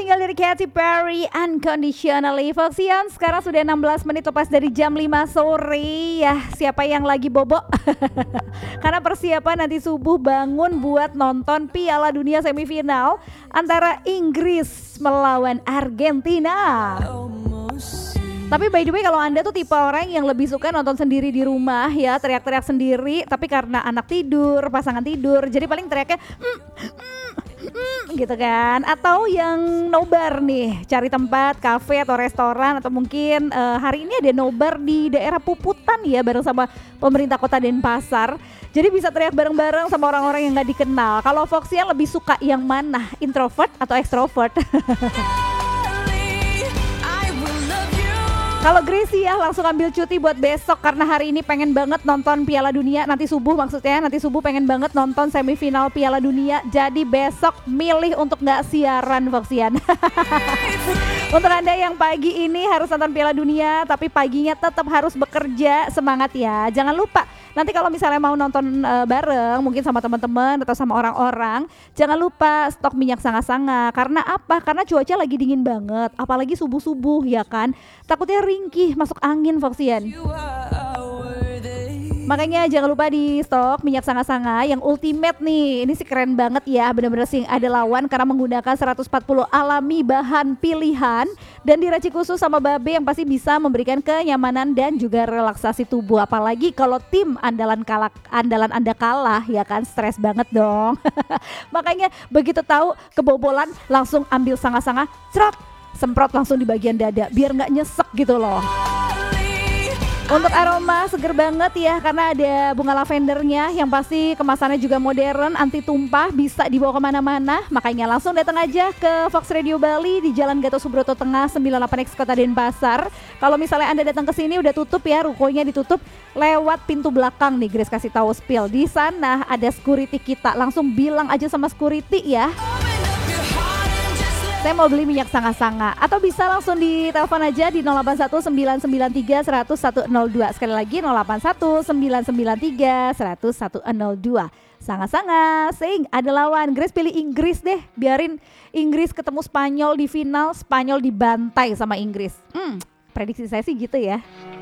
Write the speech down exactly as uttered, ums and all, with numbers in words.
Single dari Katy Perry, Unconditionally. Foxian, sekarang sudah enam belas menit lepas dari jam lima sore. Ya, siapa yang lagi bobo? Karena persiapan nanti subuh bangun buat nonton Piala Dunia semifinal antara Inggris melawan Argentina. Tapi by the way, kalau Anda tuh tipe orang yang lebih suka nonton sendiri di rumah ya, teriak-teriak sendiri, tapi karena anak tidur, pasangan tidur, jadi paling teriaknya mm, mm, mm, gitu kan. Atau yang nobar nih, cari tempat kafe atau restoran, atau mungkin uh, hari ini ada nobar di daerah Puputan ya, bareng sama pemerintah kota Denpasar. Jadi bisa teriak bareng-bareng sama orang-orang yang gak dikenal. Kalau Foxian lebih suka yang mana? Introvert atau extrovert? Kalau Gracie ya langsung ambil cuti buat besok karena hari ini pengen banget nonton Piala Dunia, nanti subuh maksudnya, nanti subuh pengen banget nonton semifinal Piala Dunia. Jadi besok milih untuk gak siaran Foxian. Untuk Anda yang pagi ini harus nonton Piala Dunia tapi paginya tetap harus bekerja, semangat ya. Jangan lupa nanti kalau misalnya mau nonton uh, bareng mungkin sama teman-teman atau sama orang-orang, jangan lupa stok minyak sanga-sanga. Karena apa? Karena cuaca lagi dingin banget, apalagi subuh-subuh ya kan. Takutnya ringkih masuk angin Foxian. Makanya jangan lupa di stok minyak sanga-sanga yang ultimate nih. Ini sih keren banget ya, benar-benar sih ada lawan karena menggunakan seratus empat puluh alami bahan pilihan dan diracik khusus sama Babe yang pasti bisa memberikan kenyamanan dan juga relaksasi tubuh. Apalagi kalau tim andalan kalah, andalan Anda kalah ya kan, stres banget dong. Makanya begitu tahu kebobolan langsung ambil sanga-sanga, cerot, semprot langsung di bagian dada biar nggak nyesek gitu loh. Untuk aroma seger banget ya karena ada bunga lavendernya yang pasti kemasannya juga modern, anti tumpah, bisa dibawa kemana-mana. Makanya langsung datang aja ke Fox Radio Bali di Jalan Gatot Subroto Tengah sembilan puluh delapan X Kota Denpasar. Kalau misalnya Anda datang ke sini udah tutup ya, rukonya ditutup, lewat pintu belakang nih Grace kasih tahu spill. Di sana ada security kita, langsung bilang aja sama security ya, saya mau beli minyak sanga-sanga. Atau bisa langsung ditelepon aja di nol delapan satu sembilan sembilan tiga satu satu nol dua. Sekali lagi nol delapan satu sembilan sembilan tiga satu satu nol dua. Sanga-sanga, sing ada lawan. Grace pilih Inggris deh, biarin Inggris ketemu Spanyol di final, Spanyol dibantai sama Inggris. Hmm, prediksi saya sih gitu ya.